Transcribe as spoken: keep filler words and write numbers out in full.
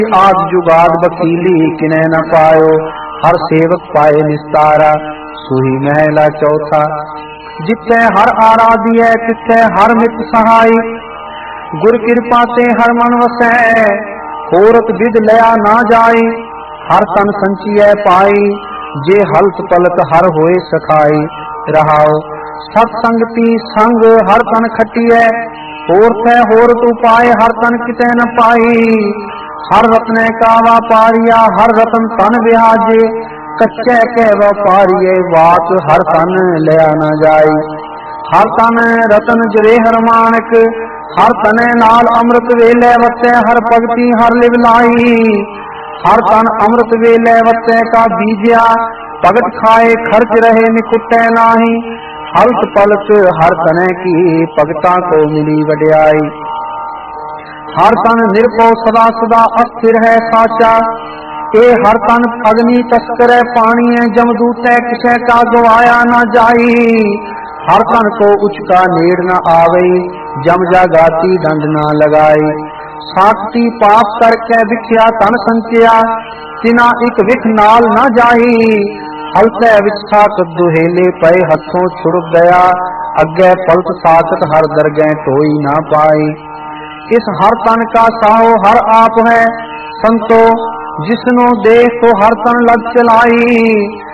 आद जुगाद वकीली किने न पायो, हर सेवक पाए निस्तारा सुही महला चौथा। जिथे हर आराधिय तिथे हर मित सहाय, गुर कृपा ते हर मन वसै होरत विद लया ना जाई। हर तन संचिय पाई जे हलत पलत हर होए सखाई। रहाओ सत्संगति संग हर तन खटिय, होर थे होरत उपाय हर तन किते न पाई। हर रत्न का व्यापारिया हर रतन तन विहाजे, कच्चे के व्यापारिये बात हर तन लिया न जाई। हर तन रतन जरे हर मानक, हर तने नाल अमृत वेले वते हर भगति हर लिवलाई। हर तन अमृत वेले वते का बीजिया, भगत खाए खर्च रहे निकुटे नाही। हलत पलत हर तने की भगता को मिली वड्याई। हर तन निरभो सदा सदा अस्थिर है साचा, ए हर तन अग्नि तस्कर पानी है जमदूत है किसे का गवाया न जाई। हर तन को उचका नेड़ न आवे, जम जागाती दंड न लगाई। साक्षी पाप करके विख्या तन संचिया, तिना एक विख नाल न जाई। हलते विच्छा दुहेले पे हथों छुड़ गया, अगे पलट साकत हर दरगह टोई ना पाई। इस हर तन का साहो हर आप है संतो, जिसनो देख तो हर तन लग चलाई।